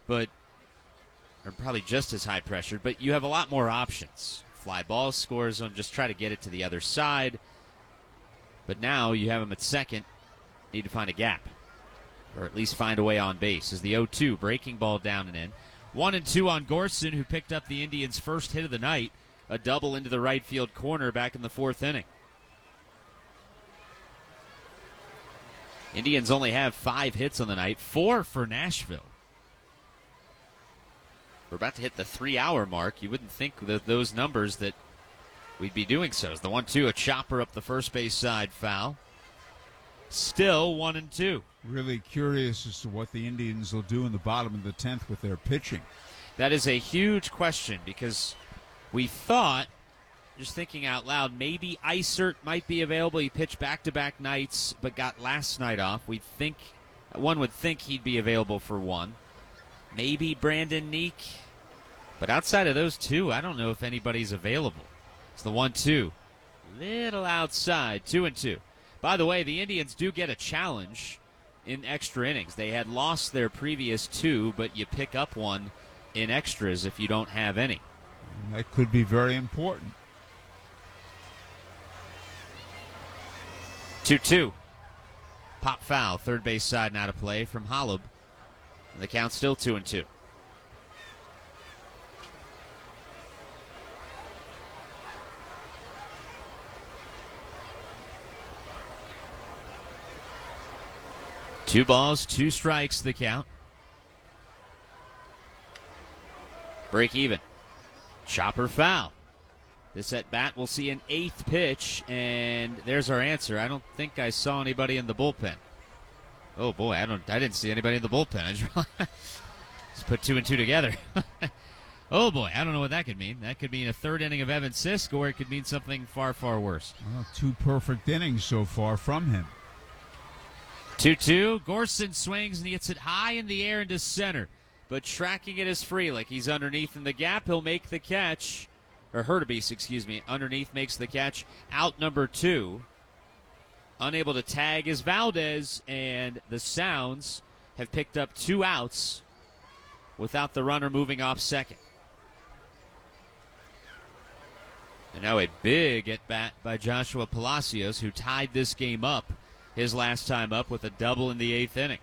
but or probably just as high pressured, but you have a lot more options. Fly ball scores on, just try to get it to the other side. But now you have him at second. Need to find a gap, or at least find a way on base. As the 0-2, breaking ball down and in. 1-2 on Gorson, who picked up the Indians' first hit of the night, a double into the right field corner back in the fourth inning. Indians only have 5 hits on the night, 4 for Nashville. We're about to hit the 3-hour mark. You wouldn't think that those numbers that we'd be doing so. As the 1-2, a chopper up the first base side, foul. Still 1-2. Really curious as to what the Indians will do in the bottom of the 10th with their pitching. That is a huge question because we thought, just thinking out loud, maybe Eisert might be available. He pitched back-to-back nights but got last night off. One would think he'd be available for one. Maybe Brandon Neek. But outside of those two, I don't know if anybody's available. It's the 1-2. Little outside, 2-2. By the way, the Indians do get a challenge in extra innings. They had lost their previous 2, but you pick up one in extras if you don't have any. And that could be very important. 2-2. Pop foul, third base side and out of play from Holub. And the count's still 2-2. Two balls, 2 strikes, the count. Break even. Chopper foul. This at bat will see an 8th pitch, and there's our answer. I don't think I saw anybody in the bullpen. Oh boy, I didn't see anybody in the bullpen. I just put 2 and 2 together. Oh boy, I don't know what that could mean. That could mean a third inning of Evan Sisk, or it could mean something far, far worse. Well, 2 perfect innings so far from him. 2-2. Gorson swings and he hits it high in the air into center. But tracking it is free, like he's underneath in the gap. He'll make the catch. Or Hurtubise, underneath makes the catch. Out number 2. Unable to tag is Valdez, and the Sounds have picked up 2 outs without the runner moving off second. And now a big at-bat by Joshua Palacios, who tied this game up his last time up with a double in the 8th inning.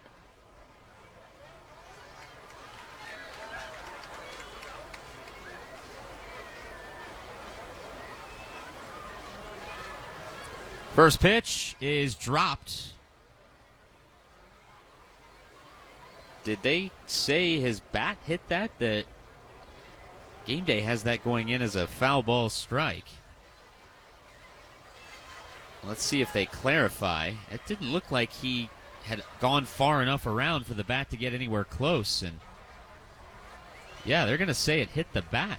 First pitch is dropped. Did they say his bat hit that? The Game Day has that going in as a foul ball strike. Let's see if they clarify. It didn't look like he had gone far enough around for the bat to get anywhere close. And yeah, they're going to say it hit the bat.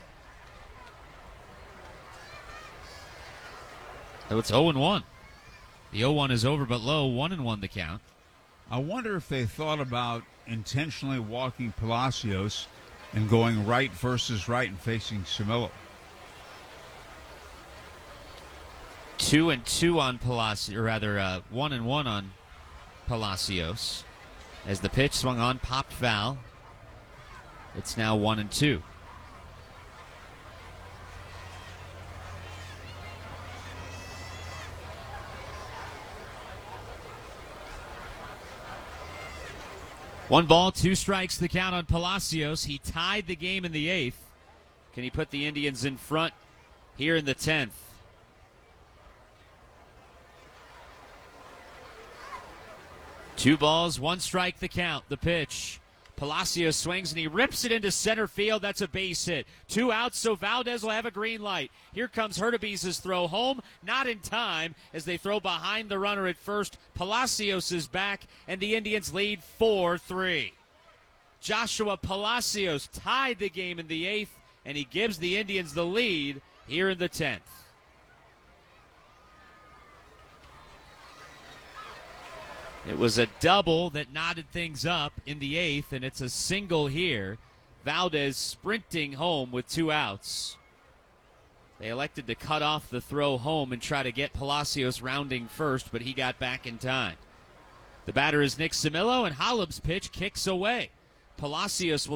So it's 0-1. The 0-1 is over but low. 1-1 the count. I wonder if they thought about intentionally walking Palacios and going right versus right and facing Camilo. 2-2 on Palacios, or rather 1-1 on Palacios. As the pitch swung on, popped foul. It's now 1-2. One ball, 2 strikes, the count on Palacios. He tied the game in the 8th. Can he put the Indians in front here in the 10th? Two balls, 1 strike, the count. The pitch. Palacios swings and he rips it into center field. That's a base hit. 2 outs, so Valdez will have a green light. Here comes Hurtubise's throw home. Not in time as they throw behind the runner at first. Palacios is back, and the Indians lead 4-3. Joshua Palacios tied the game in the 8th, and he gives the Indians the lead here in the 10th. It was a double that knotted things up in the 8th, and it's a single here. Valdez sprinting home with 2 outs. They elected to cut off the throw home and try to get Palacios rounding first, but he got back in time. The batter is Nick Camilo, and Holub's pitch kicks away. Palacios will